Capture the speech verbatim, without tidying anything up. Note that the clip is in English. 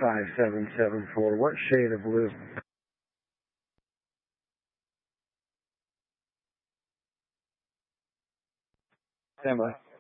five seven seven four. What shade of blue? Stand by.